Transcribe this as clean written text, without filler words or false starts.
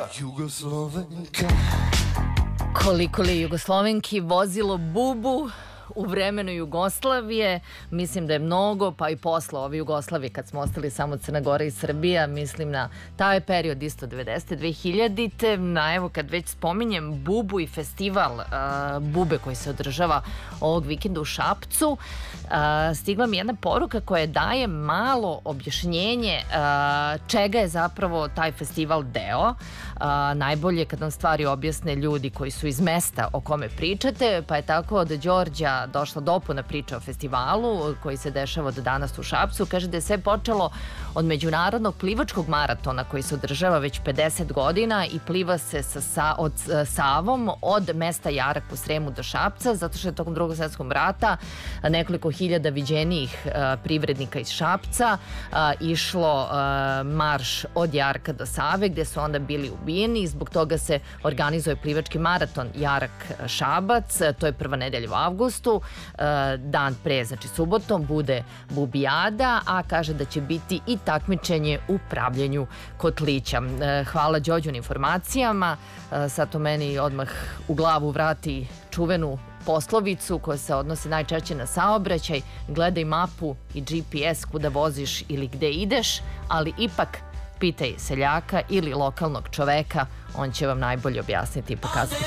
Jugoslovenka. Koliko li Jugoslovenki vozilo bubu u vremenu Jugoslavije, mislim da je mnogo, pa i posle ove Jugoslavije kad smo ostali samo Crna Gora i Srbija, mislim na taj period isto 90. 2000. Na evo kad već spominjem bubu i festival bube koji se održava ovog vikenda u Šapcu, stigla mi jedna poruka koja daje malo objašnjenje čega je zapravo taj festival deo. Najbolje kad nam stvari objasne ljudi koji su iz mesta o kome pričate, pa je tako od Đorđa došla dopuna priča o festivalu koji se dešava od danas u Šapcu. Kaže da je sve počelo od međunarodnog plivačkog maratona koji se održava već 50 godina i pliva se Savom od mesta Jarak u Sremu do Šapca, zato što je tokom Drugog svjetskog rata nekoliko hiljada viđenijih privrednika iz Šapca išlo marš od Jarka do Save, gde su onda bili ubijeni i zbog toga se organizuje plivački maraton Jarak-Šabac. To je prva nedelja u avgustu. Dan pre, znači subotom, bude bubijada, a kaže da će biti i takmičenje u pravljenju kotlića. Hvala Đorđu na informacijama. Sad to meni odmah u glavu vrati čuvenu poslovicu koja se odnosi najčešće na saobraćaj. Gledaj mapu i GPS kuda voziš ili gde ideš, ali ipak pitaj seljaka ili lokalnog čoveka, on će vam najbolje objasniti i pokazati